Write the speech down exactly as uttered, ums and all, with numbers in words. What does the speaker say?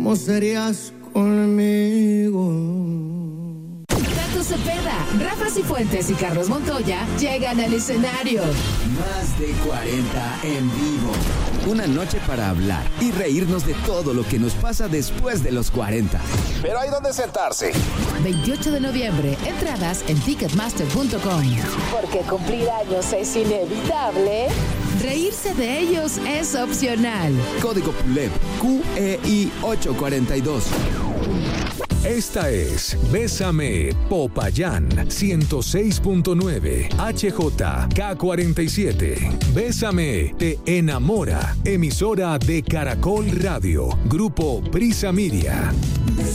¿cómo serías conmigo? Tato Cepeda, Rafa Cifuentes y Carlos Montoya llegan al escenario. Más de cuarenta en vivo. Una noche para hablar y reírnos de todo lo que nos pasa después de los cuarenta. Pero hay donde sentarse. veintiocho de noviembre, entradas en ticketmaster punto com. Porque cumplir años es inevitable, reírse de ellos es opcional. Código P U L E P Q E I ocho cuatro dos. Esta es Bésame Popayán ciento seis punto nueve H J K cuarenta y siete. Bésame te enamora. Emisora de Caracol Radio. Grupo Prisa Media.